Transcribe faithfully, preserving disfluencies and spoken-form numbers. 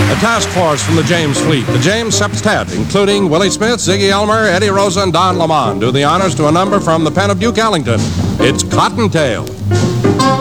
A task force from the James fleet, the James Sextet, including Willie Smith, Ziggy Elmer, Eddie Rosa, and Don Lamont, do the honors to a number from the pen of Duke Ellington. It's Cottontail.